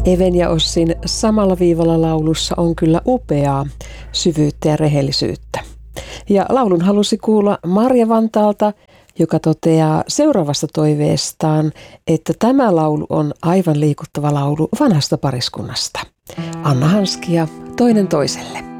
Even ja Ossin samalla viivalla laulussa on kyllä upeaa syvyyttä ja rehellisyyttä. Ja laulun halusi kuulla Marja Vantaalta, joka toteaa seuraavasta toiveestaan, että tämä laulu on aivan liikuttava laulu vanhasta pariskunnasta. Anna Hanskia toinen toiselle.